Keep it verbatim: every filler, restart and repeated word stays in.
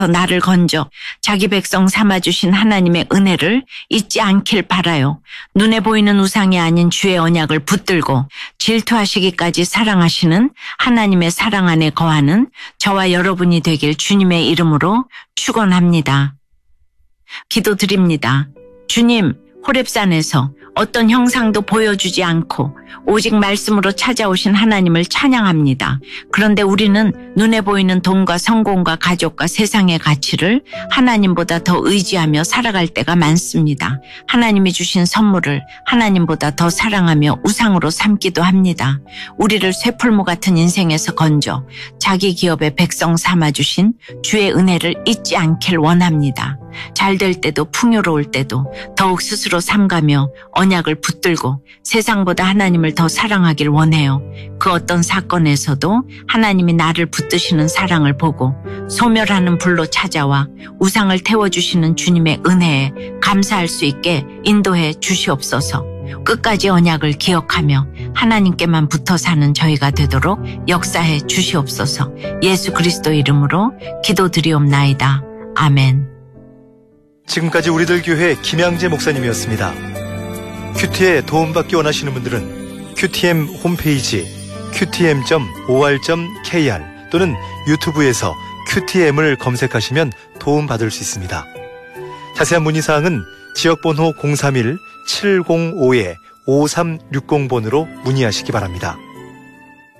나를 건져 자기 백성 삼아주신 하나님의 은혜를 잊지 않길 바라요. 눈에 보이는 우상이 아닌 주의 언약을 붙들고 질투하시기까지 사랑하시는 하나님의 사랑 안에 거하는 저와 여러분이 되길 주님의 이름으로 축원합니다. 기도드립니다. 주님, 호렙산에서 어떤 형상도 보여주지 않고 오직 말씀으로 찾아오신 하나님을 찬양합니다. 그런데 우리는 눈에 보이는 돈과 성공과 가족과 세상의 가치를 하나님보다 더 의지하며 살아갈 때가 많습니다. 하나님이 주신 선물을 하나님보다 더 사랑하며 우상으로 삼기도 합니다. 우리를 쇠풀무 같은 인생에서 건져 자기 기업의 백성 삼아주신 주의 은혜를 잊지 않길 원합니다. 잘 될 때도 풍요로울 때도 더욱 스스로 삼가며 언약을 붙들고 세상보다 하나님을 더 사랑하길 원해요. 그 어떤 사건에서도 하나님이 나를 붙드시는 사랑을 보고 소멸하는 불로 찾아와 우상을 태워주시는 주님의 은혜에 감사할 수 있게 인도해 주시옵소서. 끝까지 언약을 기억하며 하나님께만 붙어 사는 저희가 되도록 역사해 주시옵소서. 예수 그리스도 이름으로 기도드리옵나이다. 아멘. 지금까지 우리들 교회 김양재 목사님이었습니다. 큐티에 도움받기 원하시는 분들은 큐티엠 홈페이지 큐티엠 닷 오알 닷 케이알 또는 유튜브에서 큐티엠을 검색하시면 도움받을 수 있습니다. 자세한 문의사항은 지역번호 공삼일 칠공오 오삼육공 번으로 문의하시기 바랍니다.